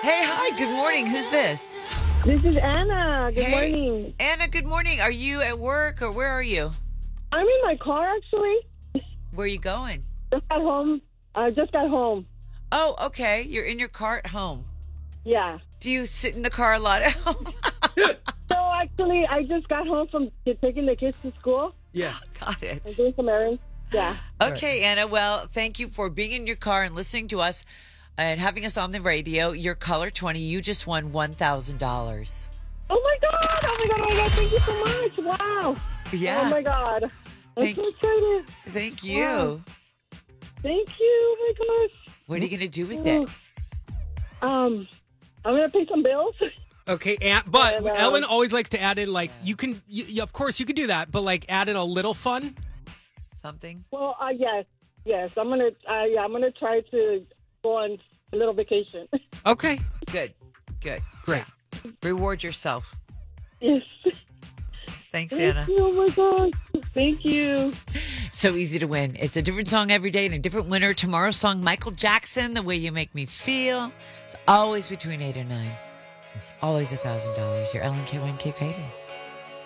Hey, hi, good morning. Who's this? This is Anna. Good Hey, morning. Anna, good morning. Are you at work or where are you? I'm in my car actually. Where are you going? Just got home. I just got home. Oh, okay. You're in your car at home. Yeah. Do you sit in the car a lot at home? So actually, I just got home from taking the kids to school Yeah. Got and it. doing some errands. Yeah. Okay, Anna. Well, thank you for being in your car and listening to us and having us on the radio. You're caller 20. You just won $1,000. Oh my god! Oh my god! Oh my god! Thank you so much! Wow. Yeah. Oh my god. I'm Thank- so excited. Thank you. Wow. Thank you. Oh my gosh. What are you going to do with it? I'm gonna pay some bills. Okay, but And, Ellen always likes to add in like of course you could do that, but like add in a little fun. Something? Well, yes. I'm gonna try to go on a little vacation. Okay, Good. great. Reward yourself. Yes. Thanks, Thank Anna. you. Oh my gosh. Thank you. So easy to win. It's a different song every day and a different winner. Tomorrow's song, Michael Jackson, The Way You Make Me Feel. It's always between 8 and 9. It's always $1,000. Your LNK1K payday.